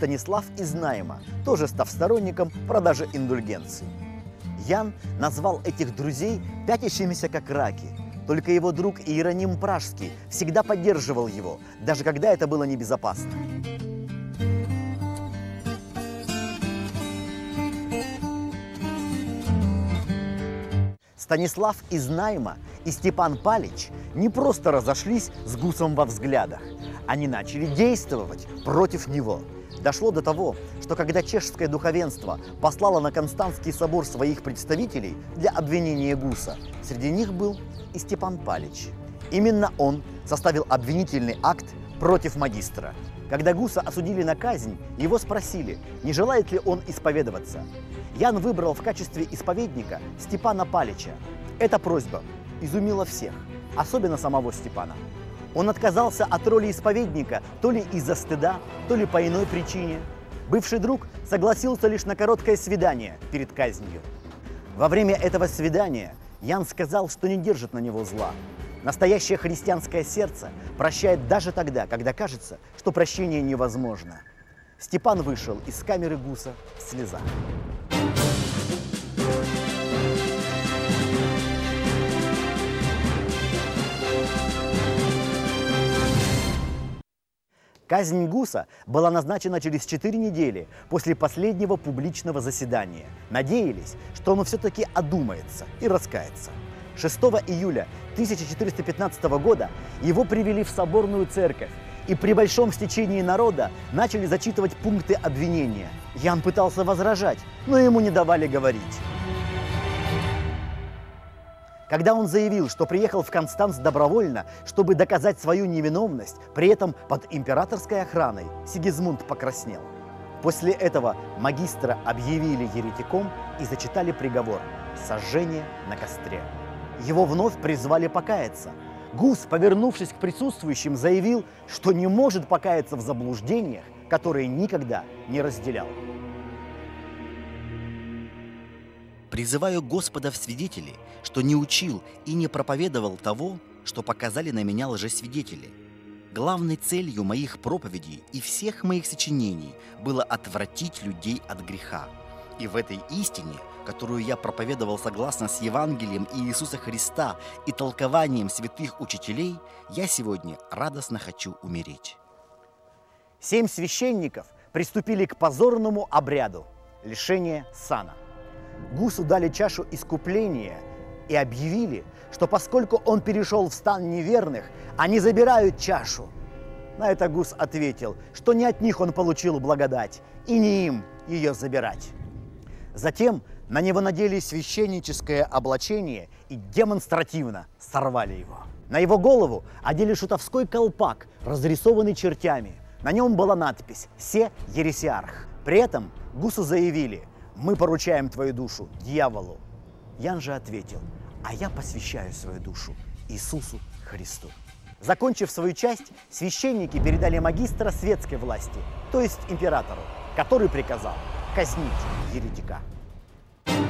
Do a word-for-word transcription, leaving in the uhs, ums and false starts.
Станислав из Найма, тоже став сторонником продажи индульгенций. Ян назвал этих друзей пятящимися как раки. Только его друг Иероним Пражский всегда поддерживал его, даже когда это было небезопасно. Станислав из Найма и Степан Палич не просто разошлись с Гусом во взглядах, они начали действовать против него. Дошло до того, что когда чешское духовенство послало на Константский собор своих представителей для обвинения Гуса, среди них был и Степан Палич. Именно он составил обвинительный акт против магистра. Когда Гуса осудили на казнь, его спросили, не желает ли он исповедоваться. Ян выбрал в качестве исповедника Степана Палича. Эта просьба изумила всех, особенно самого Степана. Он отказался от роли исповедника то ли из-за стыда, то ли по иной причине. Бывший друг согласился лишь на короткое свидание перед казнью. Во время этого свидания Ян сказал, что не держит на него зла. Настоящее христианское сердце прощает даже тогда, когда кажется, что прощение невозможно. Степан вышел из камеры Гуса в слезах. Казнь Гуса была назначена через четыре недели после последнего публичного заседания. Надеялись, что он все-таки одумается и раскается. шестого июля тысяча четыреста пятнадцатого года его привели в соборную церковь и при большом стечении народа начали зачитывать пункты обвинения. Ян пытался возражать, но ему не давали говорить. Когда он заявил, что приехал в Констанц добровольно, чтобы доказать свою невиновность, при этом под императорской охраной, Сигизмунд покраснел. После этого магистра объявили еретиком и зачитали приговор – сожжение на костре. Его вновь призвали покаяться. Гус, повернувшись к присутствующим, заявил, что не может покаяться в заблуждениях, которые никогда не разделял. Призываю Господа в свидетели, что не учил и не проповедовал того, что показали на меня лжесвидетели. Главной целью моих проповедей и всех моих сочинений было отвратить людей от греха. И в этой истине, которую я проповедовал согласно с Евангелием Иисуса Христа и толкованием святых учителей, я сегодня радостно хочу умереть. Семь священников приступили к позорному обряду – лишения сана. Гусу дали чашу искупления и объявили, что поскольку он перешел в стан неверных, они забирают чашу. На это Гус ответил, что не от них он получил благодать, и не им ее забирать. Затем на него надели священническое облачение и демонстративно сорвали его. На его голову одели шутовской колпак, разрисованный чертями. На нем была надпись «Се ересиарх». При этом Гусу заявили: «Мы поручаем твою душу дьяволу». Ян же ответил: «А я посвящаю свою душу Иисусу Христу». Закончив свою часть, священники передали магистра светской власти, то есть императору, который приказал казнить еретика.